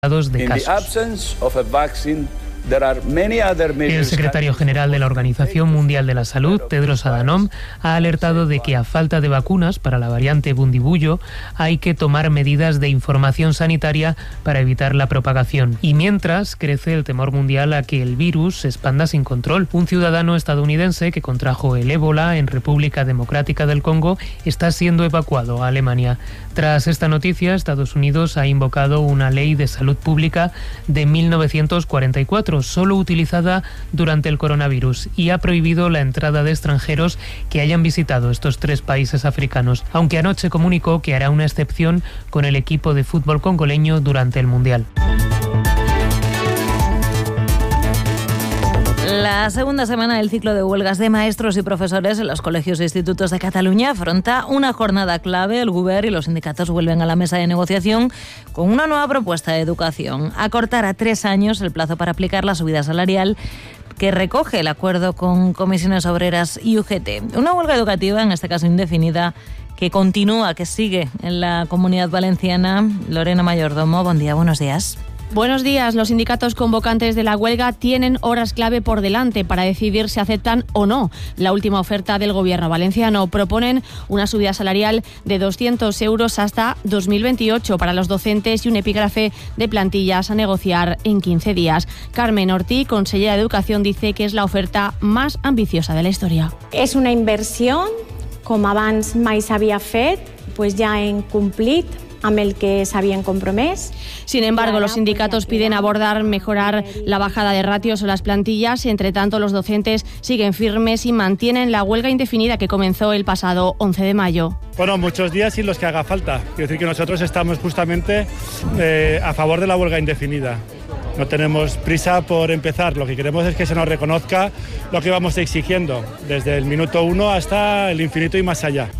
de casos. El secretario general de la Organización Mundial de la Salud, Tedros Adhanom, ha alertado de que a falta de vacunas para la variante Bundibugyo hay que tomar medidas de información sanitaria para evitar la propagación. Y mientras crece el temor mundial a que el virus se expanda sin control. Un ciudadano estadounidense que contrajo el ébola en República Democrática del Congo está siendo evacuado a Alemania. Tras esta noticia, Estados Unidos ha invocado una ley de salud pública de 1944, solo utilizada durante el coronavirus, y ha prohibido la entrada de extranjeros que hayan visitado estos 3 países africanos, aunque anoche comunicó que hará una excepción con el equipo de fútbol congoleño durante el Mundial. La segunda semana del ciclo de huelgas de maestros y profesores en los colegios e institutos de Cataluña afronta una jornada clave. El Govern y los sindicatos vuelven a la mesa de negociación con una nueva propuesta de educación: acortar a 3 años el plazo para aplicar la subida salarial que recoge el acuerdo con comisiones obreras y UGT. Una huelga educativa, en este caso indefinida, que continúa, que sigue en la Comunidad Valenciana. Lorena Mayordomo, buen día, buenos días. Buenos días. Los sindicatos convocantes de la huelga tienen horas clave por delante para decidir si aceptan o no la última oferta del gobierno valenciano. Proponen una subida salarial de 200 euros hasta 2028 para los docentes y un epígrafe de plantillas a negociar en 15 días. Carmen Ortí, consellera de Educación, dice que es la oferta más ambiciosa de la historia. És una inversió, com abans mai s'havia fet, pues ja hem complit amb el que s'havien compromès. Sin embargo, los sindicatos piden mejorar la bajada de ratios o las plantillas. Entre tanto, los docentes siguen firmes y mantienen la huelga indefinida que comenzó el pasado 11 de mayo. Bueno, muchos días y los que haga falta. Quiero decir que nosotros estamos justamente a favor de la huelga indefinida. No tenemos prisa por empezar. Lo que queremos es que se nos reconozca lo que vamos exigiendo desde el minuto 1 hasta el infinito y más allá.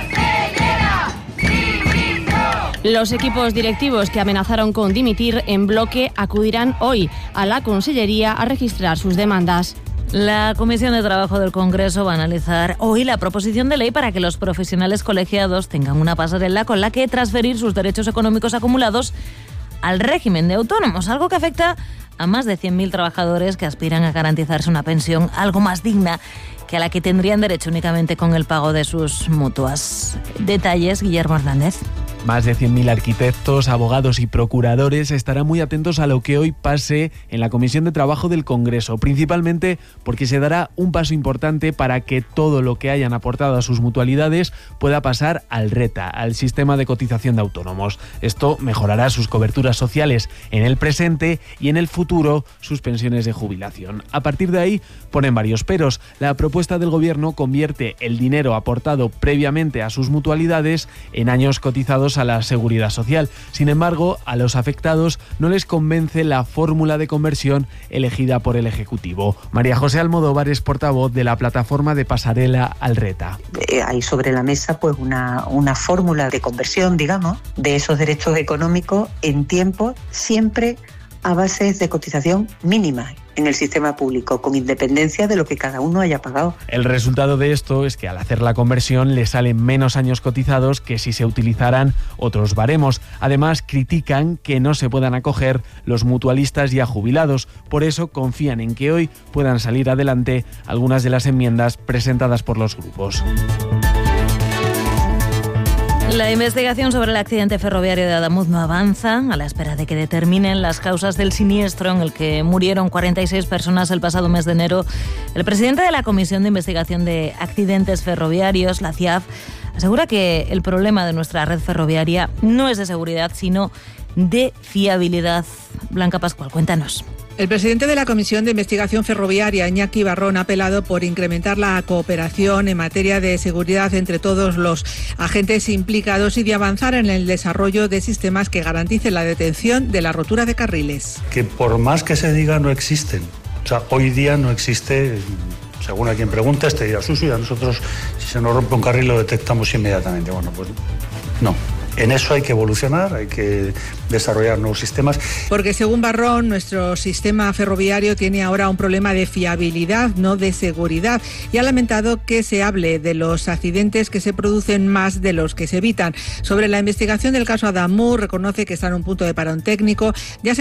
Los equipos directivos que amenazaron con dimitir en bloque acudirán hoy a la Consellería a registrar sus demandas. La Comisión de Trabajo del Congreso va a analizar hoy la proposición de ley para que los profesionales colegiados tengan una pasarela con la que transferir sus derechos económicos acumulados al régimen de autónomos, algo que afecta a más de 100.000 trabajadores que aspiran a garantizarse una pensión algo más digna que a la que tendrían derecho únicamente con el pago de sus mutuas. Detalles, Guillermo Hernández. Más de 100.000 arquitectos, abogados y procuradores estarán muy atentos a lo que hoy pase en la Comisión de Trabajo del Congreso, principalmente porque se dará un paso importante para que todo lo que hayan aportado a sus mutualidades pueda pasar al RETA, al sistema de cotización de autónomos. Esto mejorará sus coberturas sociales en el presente y en el futuro sus pensiones de jubilación. A partir de ahí ponen varios peros. La propuesta del Gobierno convierte el dinero aportado previamente a sus mutualidades en años cotizados a la Seguridad Social. Sin embargo, a los afectados no les convence la fórmula de conversión elegida por el Ejecutivo. María José Almodóvar es portavoz de la plataforma de pasarela al RETA. Hay sobre la mesa pues una fórmula de conversión, digamos, de esos derechos económicos en tiempo, siempre a bases de cotización mínima en el sistema público, con independencia de lo que cada uno haya pagado. El resultado de esto es que al hacer la conversión le salen menos años cotizados que si se utilizaran otros baremos. Además, critican que no se puedan acoger los mutualistas ya jubilados. Por eso confían en que hoy puedan salir adelante algunas de las enmiendas presentadas por los grupos. La investigación sobre el accidente ferroviario de Adamuz no avanza, a la espera de que determinen las causas del siniestro en el que murieron 46 personas el pasado mes de enero. El presidente de la Comisión de Investigación de Accidentes Ferroviarios, la CIAF, asegura que el problema de nuestra red ferroviaria no es de seguridad, sino de fiabilidad. Blanca Pascual, cuéntanos. El presidente de la Comisión de Investigación Ferroviaria, Iñaki Barrón, ha apelado por incrementar la cooperación en materia de seguridad entre todos los agentes implicados y de avanzar en el desarrollo de sistemas que garanticen la detención de la rotura de carriles. Que por más que se diga, no existen. O sea, hoy día no existe, según a quien pregunta, este dirá suyo y a nosotros, si se nos rompe un carril, lo detectamos inmediatamente. Bueno, pues no. En eso hay que evolucionar, hay que desarrollar nuevos sistemas. Porque según Barrón, nuestro sistema ferroviario tiene ahora un problema de fiabilidad, no de seguridad, y ha lamentado que se hable de los accidentes que se producen más de los que se evitan. Sobre la investigación del caso Adamuz, reconoce que está en un punto de parón técnico. Ya se